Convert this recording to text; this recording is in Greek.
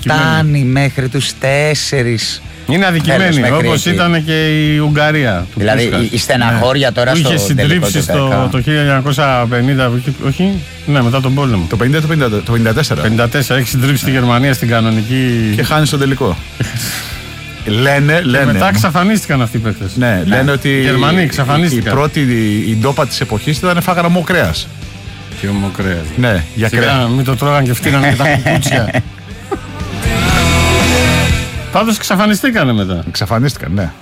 φτάνει μέχρι τους 4. Είναι αδικημένη, όπως ήταν και η Ουγγαρία. Δηλαδή η στεναχώρια τώρα στο. Είχε συντρίψει το 1950, όχι, ναι, μετά τον πόλεμο. Το 54. Έχει συντρίψει τη Γερμανία στην κανονική. Και χάνει στο τελικό. Λένε. Μετά εξαφανίστηκαν αυτοί οι παίκτες. Ναι, λένε ότι οι Γερμανοί εξαφανίστηκαν. Η πρώτη ντόπα της εποχής ήταν φάγανε ομό κρέας. Και ομό κρέας. Ναι, για κρέας. Μην το τρώγαν και φτύνανε και τα κουκούτσια. Πάντως εξαφανιστήκανε μετά. Εξαφανίστηκαν, ναι.